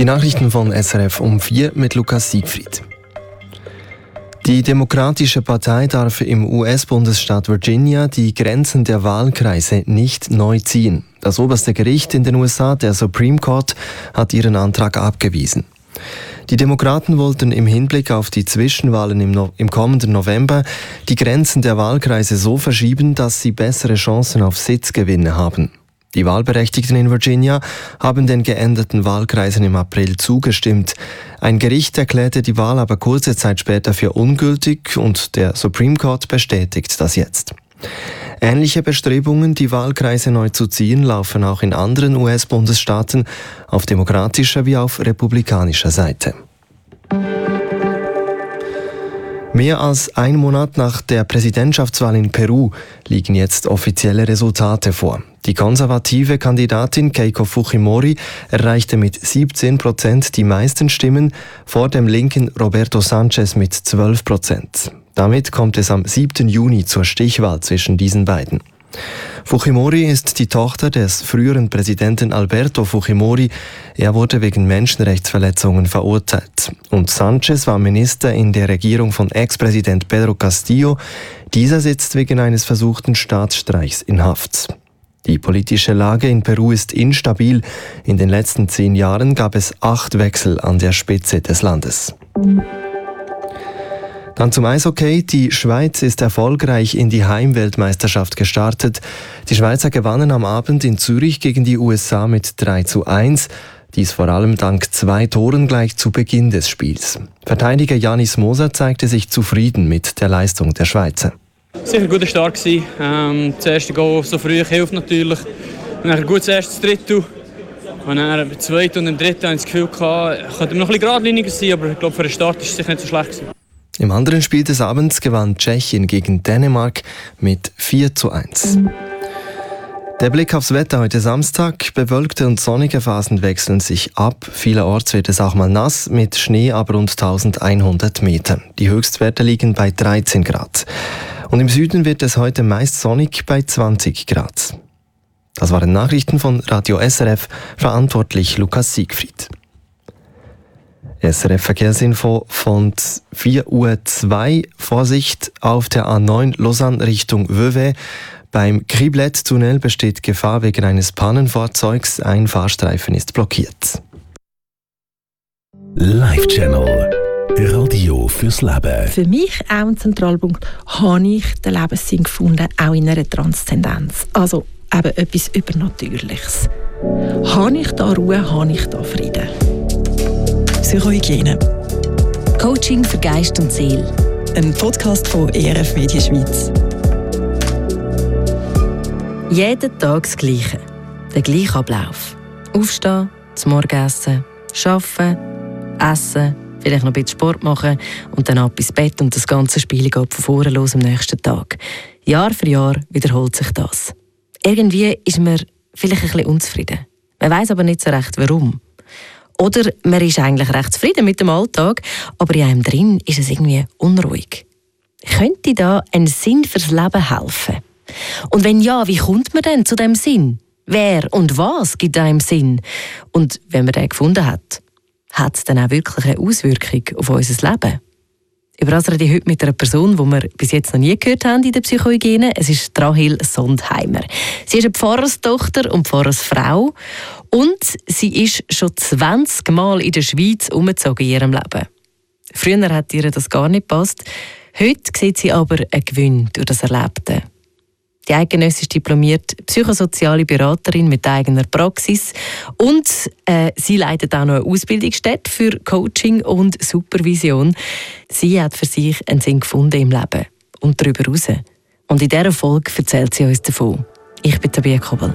Die Nachrichten von SRF um 4 mit Lukas Siegfried. Die Demokratische Partei darf im US-Bundesstaat Virginia die Grenzen der Wahlkreise nicht neu ziehen. Das oberste Gericht in den USA, der Supreme Court, hat ihren Antrag abgewiesen. Die Demokraten wollten im Hinblick auf die Zwischenwahlen im kommenden November die Grenzen der Wahlkreise so verschieben, dass sie bessere Chancen auf Sitzgewinne haben. Die Wahlberechtigten in Virginia haben den geänderten Wahlkreisen im April zugestimmt. Ein Gericht erklärte die Wahl aber kurze Zeit später für ungültig und der Supreme Court bestätigt das jetzt. Ähnliche Bestrebungen, die Wahlkreise neu zu ziehen, laufen auch in anderen US-Bundesstaaten auf demokratischer wie auf republikanischer Seite. Mehr als ein Monat nach der Präsidentschaftswahl in Peru liegen jetzt offizielle Resultate vor. Die konservative Kandidatin Keiko Fujimori erreichte mit 17% die meisten Stimmen, vor dem linken Roberto Sanchez mit 12%. Damit kommt es am 7. Juni zur Stichwahl zwischen diesen beiden. Fujimori ist die Tochter des früheren Präsidenten Alberto Fujimori. Er wurde wegen Menschenrechtsverletzungen verurteilt. Und Sanchez war Minister in der Regierung von Ex-Präsident Pedro Castillo. Dieser sitzt wegen eines versuchten Staatsstreichs in Haft. Die politische Lage in Peru ist instabil. In den letzten 10 Jahren gab es 8 Wechsel an der Spitze des Landes. Dann zum Eishockey. Die Schweiz ist erfolgreich in die Heimweltmeisterschaft gestartet. Die Schweizer gewannen am Abend in Zürich gegen die USA mit 3:1. Dies vor allem dank 2 Toren gleich zu Beginn des Spiels. Verteidiger Janis Moser zeigte sich zufrieden mit der Leistung der Schweizer. Sicher ein guter Start gewesen. Das erste Goal so früh hilft natürlich. Dann ein gutes erstes Drittel. Und dann im zweiten und im dritten hatte ich das Gefühl, könnte noch ein bisschen geradliniger sein, aber ich glaube, für den Start war es sicher nicht so schlecht gewesen. Im anderen Spiel des Abends gewann Tschechien gegen Dänemark mit 4:1. Der Blick aufs Wetter heute Samstag. Bewölkte und sonnige Phasen wechseln sich ab. Vielerorts wird es auch mal nass, mit Schnee ab rund 1100 Metern. Die Höchstwerte liegen bei 13 Grad. Und im Süden wird es heute meist sonnig bei 20 Grad. Das waren Nachrichten von Radio SRF, verantwortlich Lukas Siegfried. SRF Verkehrsinfo von 4:02 Uhr. Vorsicht auf der A9 Lausanne Richtung Vevey. Beim Criblet-Tunnel besteht Gefahr wegen eines Pannenfahrzeugs. Ein Fahrstreifen ist blockiert. Live Channel. Radio fürs Leben. Für mich auch ein Zentralpunkt, habe ich den Lebenssinn gefunden, auch in einer Transzendenz. Also eben etwas Übernatürliches. Habe ich da Ruhe, habe ich da Frieden. Psychohygiene. Coaching für Geist und Seele. Ein Podcast von ERF Media Schweiz. Jeden Tag das Gleiche. Der gleiche Ablauf. Aufstehen, zum Morgenessen, arbeiten, essen, vielleicht noch ein bisschen Sport machen und dann ab ins Bett und das ganze Spiel geht von vorne los am nächsten Tag. Jahr für Jahr wiederholt sich das. Irgendwie ist man vielleicht ein bisschen unzufrieden. Man weiss aber nicht so recht, warum. Oder man ist eigentlich recht zufrieden mit dem Alltag, aber in einem drin ist es irgendwie unruhig. Könnte da ein Sinn fürs Leben helfen? Und wenn ja, wie kommt man denn zu dem Sinn? Wer und was gibt einem Sinn? Und wenn man den gefunden hat es dann auch wirklich eine Auswirkung auf unser Leben? Über das rede ich heute mit einer Person, die wir bis jetzt noch nie gehört haben in der Psychohygiene. Es ist Rahel Sondheimer. Sie ist eine Pfarrerstochter und Pfarrersfrau und sie ist schon 20 Mal in der Schweiz umgezogen in ihrem Leben. Früher hat ihr das gar nicht gepasst. Heute sieht sie aber einen Gewinn durch das Erlebte. Die eidgenössisch diplomierte psychosoziale Beraterin mit eigener Praxis und sie leitet auch noch eine Ausbildungsstätte für Coaching und Supervision. Sie hat für sich einen Sinn gefunden im Leben und darüber hinaus. Und in dieser Folge erzählt sie uns davon. Ich bin Tabea Kobel.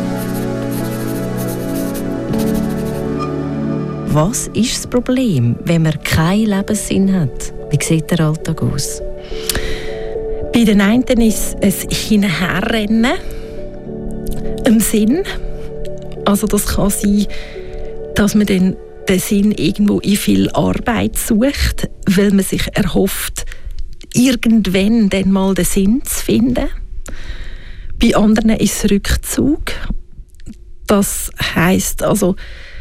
Was ist das Problem, wenn man keinen Lebenssinn hat? Wie sieht der Alltag aus? Bei den einen ist es Hinherrennen im Sinn. Also das kann sein, dass man den Sinn irgendwo in viel Arbeit sucht, weil man sich erhofft, irgendwann dann mal den Sinn zu finden. Bei anderen ist es Rückzug. Das heisst also,